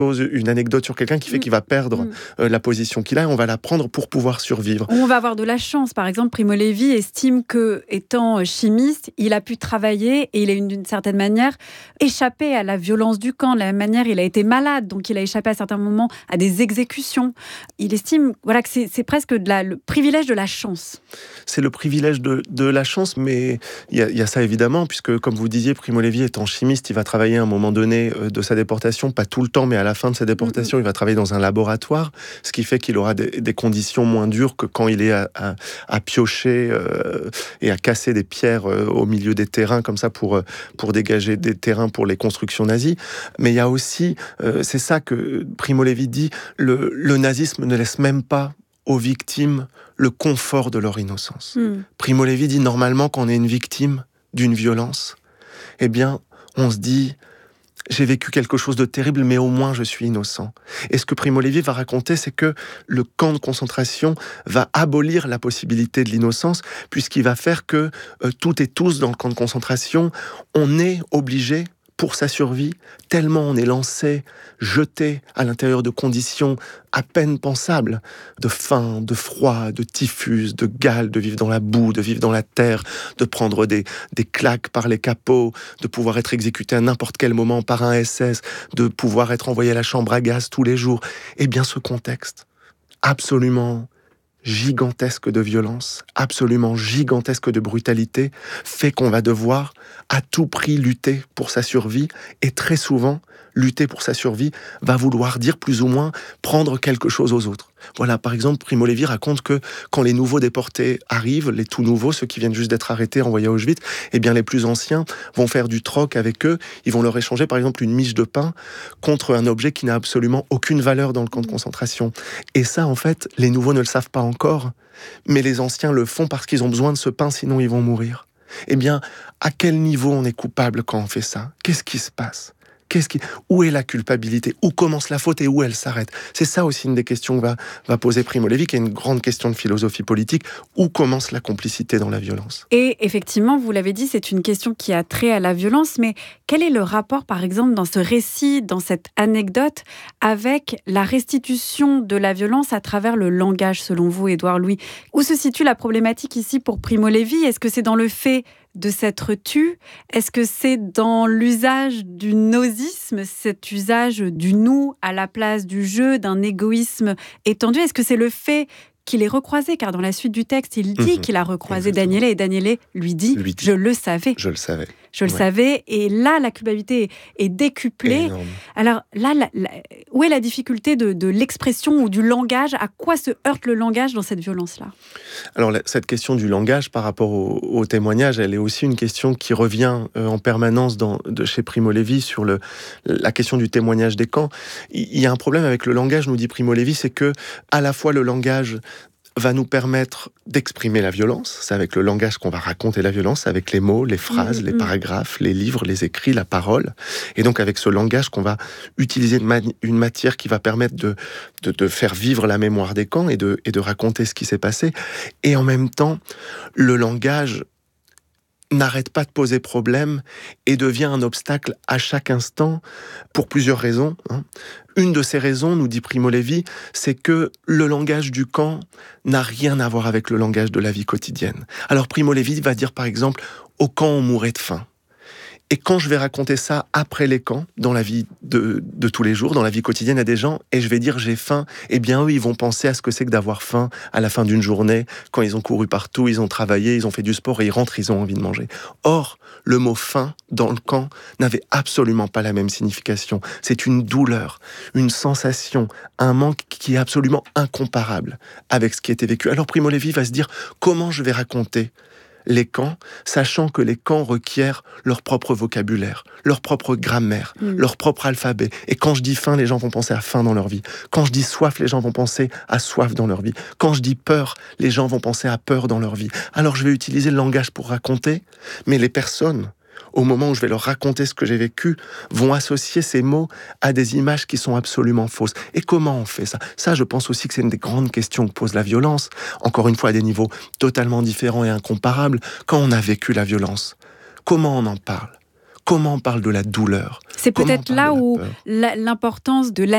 une anecdote sur quelqu'un qui fait qu'il va perdre la position qu'il a et on va la prendre pour pouvoir survivre. On va avoir de la chance. Par exemple, Primo Levi estime que, étant chimiste, il a pu travailler et il a d'une certaine manière échappé à la violence du camp. De la même manière, il a été malade, donc il a échappé à certains moments à des exécutions. Il estime que c'est presque le privilège de la chance. C'est le privilège de la chance, mais il y a ça évidemment, puisque comme vous disiez, Primo Levi étant chimiste, il va travailler à un moment donné de sa déportation, pas tout le temps, mais à la fin de sa déportation, il va travailler dans un laboratoire, ce qui fait qu'il aura des conditions moins dures que quand il est à piocher et à casser des pierres au milieu des terrains, comme ça, pour dégager des terrains pour les constructions nazies. Mais il y a aussi, c'est ça que Primo Levi dit, le nazisme ne laisse même pas aux victimes le confort de leur innocence. Primo Levi dit, normalement, quand on est une victime d'une violence, eh bien, on se dit... J'ai vécu quelque chose de terrible, mais au moins je suis innocent. Et ce que Primo Levi va raconter, c'est que le camp de concentration va abolir la possibilité de l'innocence, puisqu'il va faire que toutes et tous dans le camp de concentration, on est obligé, pour sa survie, tellement on est lancé, jeté à l'intérieur de conditions à peine pensables, de faim, de froid, de typhus, de gale, de vivre dans la boue, de vivre dans la terre, de prendre des claques par les capots, de pouvoir être exécuté à n'importe quel moment par un SS, de pouvoir être envoyé à la chambre à gaz tous les jours. Eh bien, ce contexte absolument gigantesque de violence, absolument gigantesque de brutalité, fait qu'on va devoir à tout prix lutter pour sa survie, et très souvent, lutter pour sa survie va vouloir dire plus ou moins prendre quelque chose aux autres. Voilà, par exemple, Primo Levi raconte que quand les nouveaux déportés arrivent, les tout nouveaux, ceux qui viennent juste d'être arrêtés, envoyés à Auschwitz, eh bien les plus anciens vont faire du troc avec eux, ils vont leur échanger par exemple une miche de pain contre un objet qui n'a absolument aucune valeur dans le camp de concentration. Et ça, en fait, les nouveaux ne le savent pas encore, mais les anciens le font parce qu'ils ont besoin de ce pain, sinon ils vont mourir. Eh bien, à quel niveau on est coupable quand on fait ça ? Qu'est-ce qui se passe ? Où est la culpabilité ? Où commence la faute et où elle s'arrête ? C'est ça aussi une des questions que va poser Primo Levi, qui est une grande question de philosophie politique. Où commence la complicité dans la violence ? Et effectivement, vous l'avez dit, c'est une question qui a trait à la violence, mais quel est le rapport, par exemple, dans ce récit, dans cette anecdote, avec la restitution de la violence à travers le langage, selon vous, Édouard Louis ? Où se situe la problématique ici pour Primo Levi ? Est-ce que c'est dans le fait de s'être tu? Est-ce que c'est dans l'usage du nosisme, cet usage du nous à la place du je, d'un égoïsme étendu? Est-ce que c'est le fait qu'il ait recroisé, car dans la suite du texte, il dit qu'il a recroisé Daniele, et Daniele lui dit « je le savais ». Je le savais. Je le savais, et là, la culpabilité est décuplée. Énorme. Alors là, où est la difficulté de l'expression ou du langage ? À quoi se heurte le langage dans cette violence-là ? Alors, cette question du langage par rapport au témoignage, elle est aussi une question qui revient en permanence chez Primo Levi sur la question du témoignage des camps. Il y a un problème avec le langage, nous dit Primo Levi, c'est que à la fois le langage va nous permettre d'exprimer la violence. C'est avec le langage qu'on va raconter la violence, avec les mots, les phrases, les paragraphes, les livres, les écrits, la parole. Et donc avec ce langage qu'on va utiliser une matière qui va permettre de faire vivre la mémoire des camps et de raconter ce qui s'est passé. Et en même temps, le langage n'arrête pas de poser problème et devient un obstacle à chaque instant pour plusieurs raisons. Une de ces raisons, nous dit Primo Levi, c'est que le langage du camp n'a rien à voir avec le langage de la vie quotidienne. Alors Primo Levi va dire par exemple, au camp on mourait de faim. Et quand je vais raconter ça après les camps, dans la vie de tous les jours, dans la vie quotidienne à des gens, et je vais dire j'ai faim, eh bien eux, ils vont penser à ce que c'est que d'avoir faim à la fin d'une journée, quand ils ont couru partout, ils ont travaillé, ils ont fait du sport, et ils rentrent, ils ont envie de manger. Or, le mot faim, dans le camp, n'avait absolument pas la même signification. C'est une douleur, une sensation, un manque qui est absolument incomparable avec ce qui était vécu. Alors Primo Levi va se dire, comment je vais raconter les camps, sachant que les camps requièrent leur propre vocabulaire, leur propre grammaire, leur propre alphabet. Et quand je dis faim, les gens vont penser à faim dans leur vie. Quand je dis soif, les gens vont penser à soif dans leur vie. Quand je dis peur, les gens vont penser à peur dans leur vie. Alors je vais utiliser le langage pour raconter, mais les personnes, au moment où je vais leur raconter ce que j'ai vécu, vont associer ces mots à des images qui sont absolument fausses. Et comment on fait ça ? Ça, je pense aussi que c'est une des grandes questions que pose la violence, encore une fois à des niveaux totalement différents et incomparables. Quand on a vécu la violence, comment on en parle ? Comment on parle de la douleur ? C'est peut-être là où l'importance de